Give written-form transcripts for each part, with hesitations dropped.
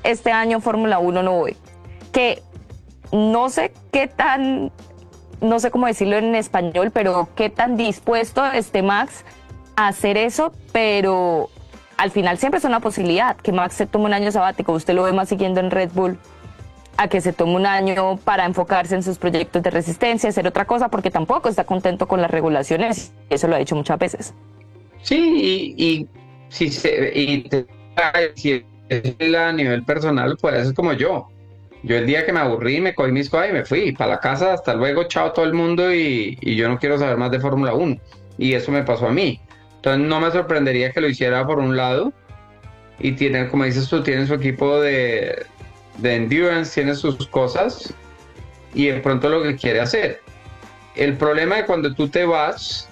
este año Fórmula 1 no voy. Que no sé qué tan, no sé cómo decirlo en español, pero qué tan dispuesto esté Max a hacer eso, pero al final siempre es una posibilidad que Max se tome un año sabático. Usted lo ve más siguiendo en Red Bull, a que se tome un año para enfocarse en sus proyectos de resistencia, hacer otra cosa, porque tampoco está contento con las regulaciones. Eso lo ha dicho muchas veces. Sí, si es a nivel personal, pues es como yo. Yo el día que me aburrí, me cogí mis cosas y me fui para la casa, hasta luego, chao todo el mundo y yo no quiero saber más de Fórmula 1. Y eso me pasó a mí. Entonces no me sorprendería que lo hiciera por un lado y tiene, como dices tú, tiene su equipo de endurance, tiene sus cosas y de pronto lo que quiere hacer. El problema de cuando tú te vas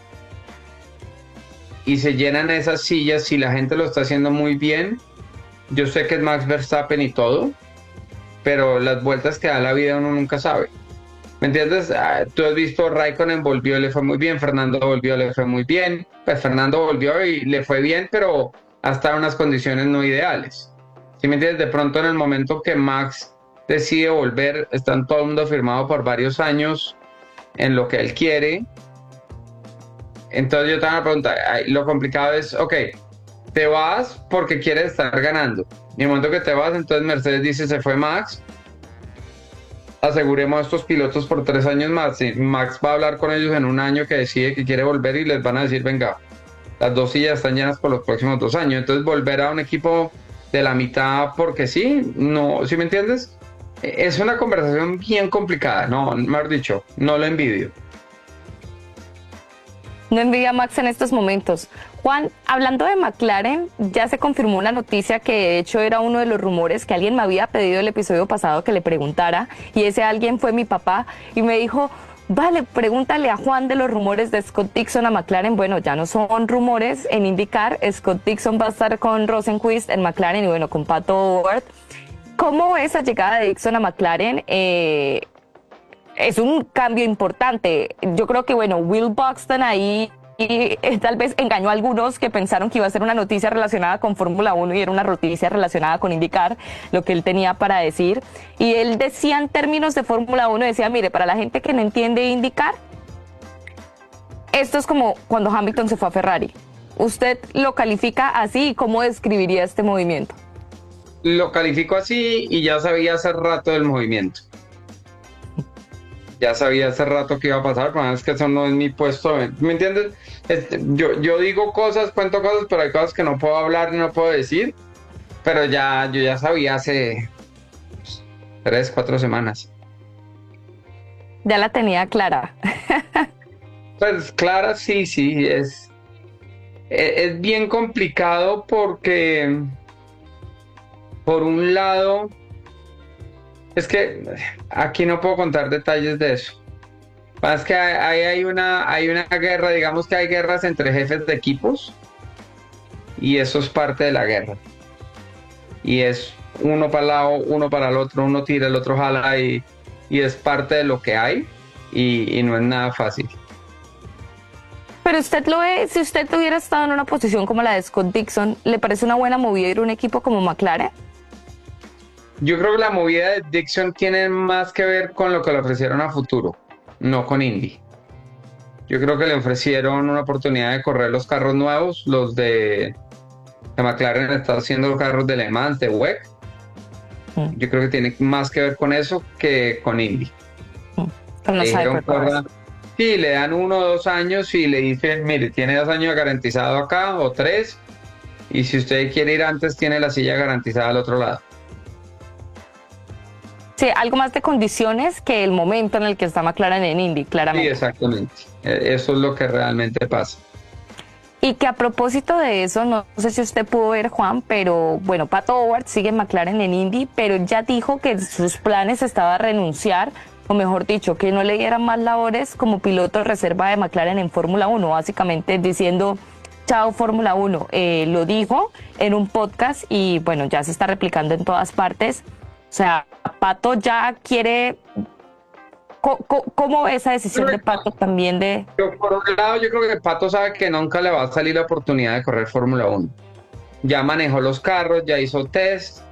y se llenan esas sillas, si la gente lo está haciendo muy bien, yo sé que es Max Verstappen y todo, pero las vueltas que da la vida uno nunca sabe. ¿Me entiendes? Tú has visto Raikkonen volvió, le fue muy bien, Fernando volvió, le fue muy bien, pues Fernando volvió y le fue bien, pero hasta en unas condiciones no ideales. ¿Sí me entiendes? De pronto en el momento que Max decide volver, están todo el mundo firmado por varios años en lo que él quiere. Entonces yo te voy a preguntar, lo complicado es, ok, te vas porque quieres estar ganando. Y en el momento que te vas, entonces Mercedes dice, se fue Max, aseguremos a estos pilotos por 3 años más. Y Max va a hablar con ellos en un año que decide que quiere volver y les van a decir, venga, las 2 sillas están llenas por los próximos 2 años. Entonces volver a un equipo de la mitad porque sí, no, ¿sí me entiendes? Es una conversación bien complicada, no, mejor dicho, no lo envidio. No envidia a Max en estos momentos. Juan, hablando de McLaren, ya se confirmó una noticia que de hecho era uno de los rumores que alguien me había pedido el episodio pasado que le preguntara, y ese alguien fue mi papá y me dijo, vale, pregúntale a Juan de los rumores de Scott Dixon a McLaren. Bueno, ya no son rumores en IndyCar, Scott Dixon va a estar con Rosenqvist en McLaren y bueno, con Pato O'Ward. ¿Cómo esa llegada de Dixon a McLaren? Es un cambio importante. Yo creo que, bueno, Will Buxton ahí tal vez engañó a algunos que pensaron que iba a ser una noticia relacionada con Fórmula 1 y era una noticia relacionada con IndyCar, lo que él tenía para decir. Y él decía en términos de Fórmula 1, decía, mire, para la gente que no entiende IndyCar, esto es como cuando Hamilton se fue a Ferrari. ¿Usted lo califica así? ¿Cómo describiría este movimiento? Lo califico así y ya sabía hace rato del movimiento. Ya sabía hace rato que iba a pasar, pero es que eso no es mi puesto. ¿Me entiendes? Yo digo cosas, cuento cosas, pero hay cosas que no puedo hablar y no puedo decir. Pero yo ya sabía hace 3, 4 semanas. Ya la tenía clara. Pues Clara, sí, es bien complicado porque, por un lado, es que aquí no puedo contar detalles de eso. Es que hay una guerra, digamos que hay guerras entre jefes de equipos y eso es parte de la guerra. Y es uno para el lado, uno para el otro, uno tira, el otro jala y es parte de lo que hay y no es nada fácil. Pero usted lo ve, si usted hubiera estado en una posición como la de Scott Dixon, ¿le parece una buena movida ir a un equipo como McLaren? Yo creo que la movida de Dixon tiene más que ver con lo que le ofrecieron a futuro, no con Indy. Yo creo que le ofrecieron una oportunidad de correr los carros nuevos, los de McLaren está haciendo los carros de Le Mans, de WEC. Yo creo que tiene más que ver con eso que con Indy. Con los Hypercars. Sí, le dan 1 o 2 años y le dicen, mire, tiene 2 años garantizado acá o 3, y si usted quiere ir antes, tiene la silla garantizada al otro lado. Sí, algo más de condiciones que el momento en el que está McLaren en Indy, claramente. Sí, exactamente. Eso es lo que realmente pasa. Y que a propósito de eso, no sé si usted pudo ver, Juan, pero bueno, Pato O'Ward sigue en McLaren en Indy, pero ya dijo que sus planes estaba a renunciar, o mejor dicho, que no le dieran más labores como piloto de reserva de McLaren en Fórmula 1, básicamente diciendo chao Fórmula 1. Lo dijo en un podcast y bueno, ya se está replicando en todas partes. O sea, Pato ya quiere... ¿Cómo esa decisión de Pato también de...? Por un lado, yo creo que Pato sabe que nunca le va a salir la oportunidad de correr Fórmula 1. Ya manejó los carros, ya hizo test,